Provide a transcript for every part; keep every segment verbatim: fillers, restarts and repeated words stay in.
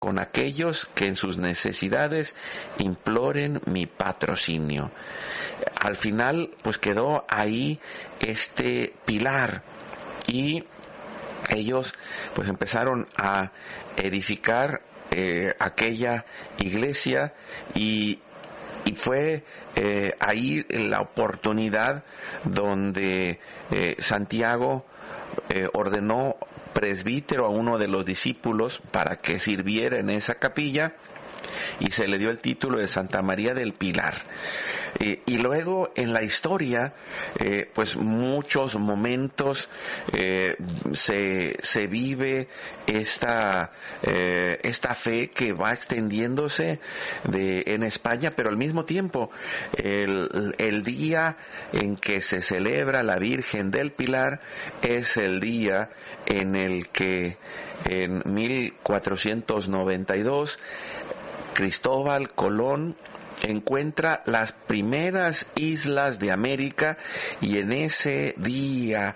con aquellos que en sus necesidades imploren mi patrocinio. Al final, pues quedó ahí este pilar, y ellos pues empezaron a edificar eh, aquella iglesia, y y fue eh, ahí la oportunidad donde eh, Santiago eh, ordenó presbítero a uno de los discípulos para que sirviera en esa capilla, y se le dio el título de Santa María del Pilar. Eh, y luego en la historia, eh, pues muchos momentos eh, se, se vive esta, eh, esta fe que va extendiéndose de, en España, pero al mismo tiempo el, el día en que se celebra la Virgen del Pilar es el día en el que en mil cuatrocientos noventa y dos Cristóbal Colón encuentra las primeras islas de América, y en ese día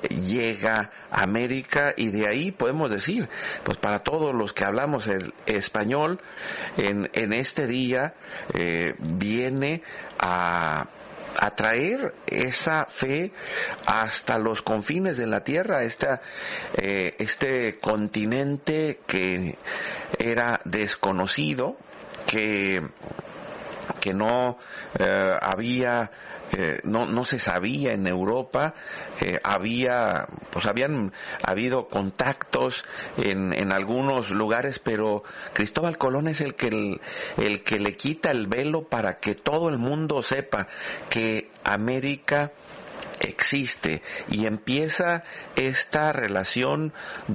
llega a América, y de ahí podemos decir, pues para todos los que hablamos el español, en, en este día eh, viene a a traer esa fe hasta los confines de la tierra, esta, eh, este continente que era desconocido, que, que no eh, había Eh, no no se sabía en Europa. eh, había pues habían habido contactos en, en algunos lugares, pero Cristóbal Colón es el que el, el que le quita el velo para que todo el mundo sepa que América existe, y empieza esta relación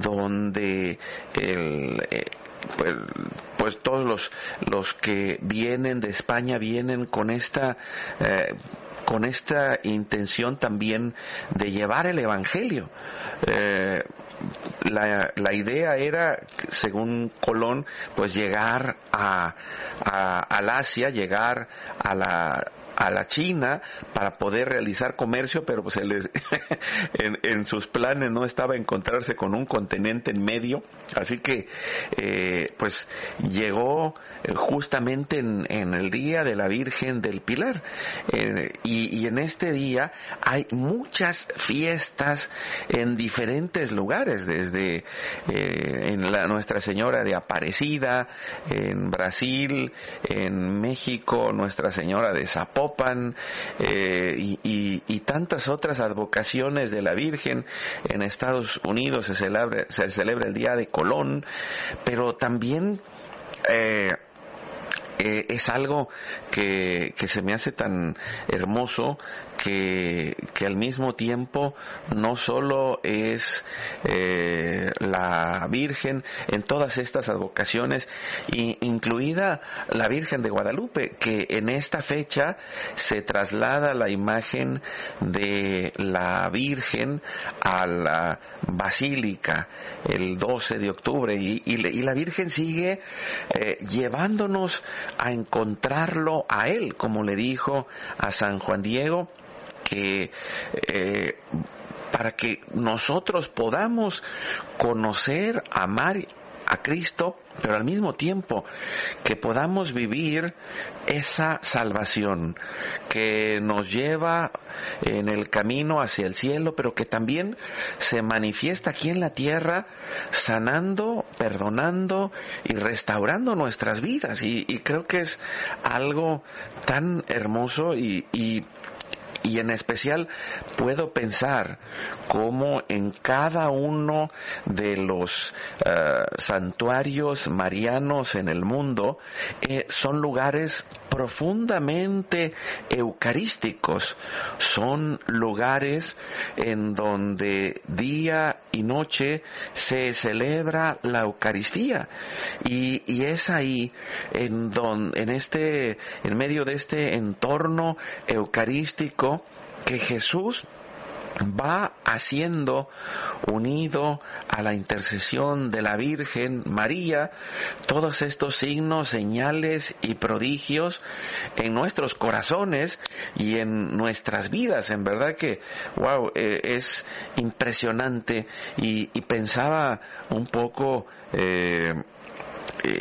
donde el eh, pues, pues todos los los que vienen de España vienen con esta eh, con esta intención también de llevar el evangelio. Eh, la, la idea era, según Colón, pues llegar a, a al Asia, llegar a la a la China para poder realizar comercio, pero pues él en, en sus planes no estaba encontrarse con un continente en medio, así que eh, pues llegó justamente en, en el día de la Virgen del Pilar, eh, y, y en este día hay muchas fiestas en diferentes lugares, desde eh, en la Nuestra Señora de Aparecida, en Brasil, en México, Nuestra Señora de Zapopan, eh, y, y, y tantas otras advocaciones de la Virgen. En Estados Unidos se celebra, se celebra el Día de Colón, pero también eh, eh, es algo que, que se me hace tan hermoso, que, que al mismo tiempo no solo es eh, la Virgen en todas estas advocaciones, y incluida la Virgen de Guadalupe, que en esta fecha se traslada la imagen de la Virgen a la Basílica el doce de octubre, y, y, y la Virgen sigue eh, llevándonos a encontrarlo a Él, como le dijo a San Juan Diego, que eh, para que nosotros podamos conocer, amar a Cristo, pero al mismo tiempo que podamos vivir esa salvación que nos lleva en el camino hacia el cielo, pero que también se manifiesta aquí en la tierra, sanando, perdonando y restaurando nuestras vidas. Y, y creo que es algo tan hermoso, y, y Y en especial puedo pensar cómo en cada uno de los uh, santuarios marianos en el mundo eh, son lugares profundamente eucarísticos, son lugares en donde día y noche se celebra la Eucaristía, y, y es ahí en donde, en este, en medio de este entorno eucarístico, que Jesús va haciendo, unido a la intercesión de la Virgen María, todos estos signos, señales y prodigios en nuestros corazones y en nuestras vidas. En verdad que, wow, eh, es impresionante. Y, y pensaba un poco eh,